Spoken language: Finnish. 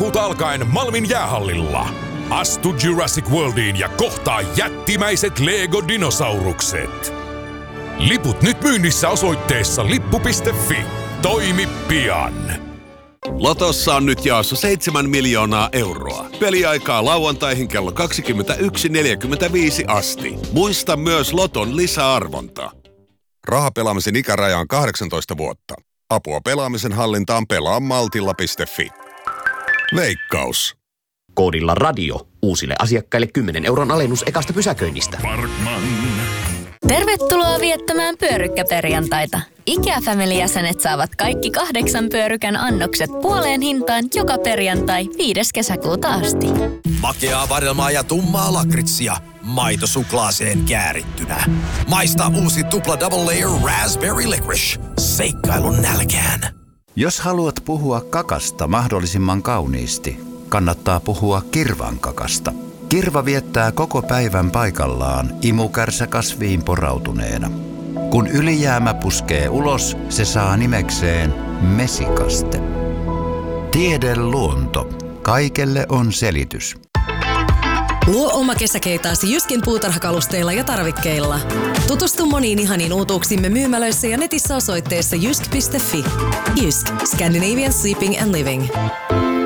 kesäkuuta alkaen Malmin jäähallilla. Astu Jurassic Worldiin ja kohtaa jättimäiset Lego-dinosaurukset. Liput nyt myynnissä osoitteessa lippu.fi. Toimi pian. Lotossa on nyt jaossa 7 miljoonaa euroa. Peliaikaa lauantaihin kello 21.45 asti. Muista myös Loton lisäarvonta. Rahapelaamisen ikäraja on 18 vuotta. Apua pelaamisen hallintaan pelaamaltilla.fi. Veikkaus. Koodilla radio. Uusille asiakkaille 10 euron alennus ekasta pysäköinnistä. Parkman. Tervetuloa viettämään pyörykkäperjantaita. IKEA-family-jäsenet saavat kaikki 8 pyörykän annokset puoleen hintaan joka perjantai 5. kesäkuuta asti. Makeaa vadelmaa ja tummaa lakritsia. Maito suklaaseen käärittynä. Maista uusi tupla double layer raspberry licorice. Seikkailun nälkään. Jos haluat puhua kakasta mahdollisimman kauniisti, kannattaa puhua kirvankakasta. Kirva viettää koko päivän paikallaan imukärsäkasviin porautuneena. Kun ylijäämä puskee ulos, se saa nimekseen mesikaste. Tiede luonto. Kaikelle on selitys. Luo oma kesäkeitaasi Jyskin puutarhakalusteilla ja tarvikkeilla. Tutustu moniin ihaniin uutuuksimme myymälöissä ja netissä osoitteessa jysk.fi. Jysk. Scandinavian Sleeping and Living.